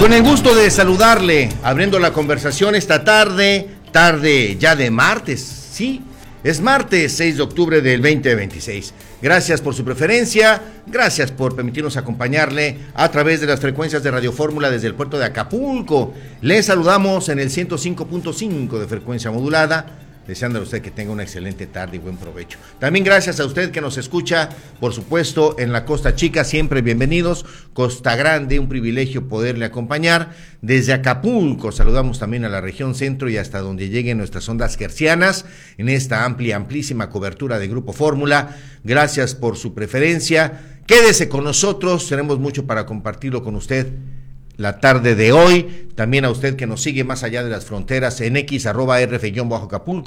Con el gusto de saludarle, abriendo la conversación esta tarde ya de martes, sí, es martes 6 de octubre del 2026. Gracias por su preferencia, gracias por permitirnos acompañarle a través de las frecuencias de Radio Fórmula desde el puerto de Acapulco. Le saludamos en el 105.5 de frecuencia modulada, deseándole a usted que tenga una excelente tarde y buen provecho. También gracias a usted que nos escucha, por supuesto, en la Costa Chica, siempre bienvenidos. Costa Grande, un privilegio poderle acompañar. Desde Acapulco saludamos también a la región centro y hasta donde lleguen nuestras ondas hertzianas en esta amplísima cobertura de Grupo Fórmula. Gracias por su preferencia. Quédese con nosotros, tenemos mucho para compartirlo con usted la tarde de hoy. También a usted que nos sigue más allá de las fronteras en X @RF_Acapulco.